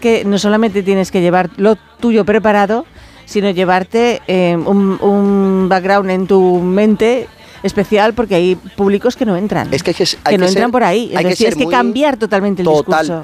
que no solamente tienes que llevar lo tuyo preparado, sino llevarte un background en tu mente especial, porque hay públicos que no entran. Es que no entran por ahí. Entonces tienes que cambiar totalmente el discurso.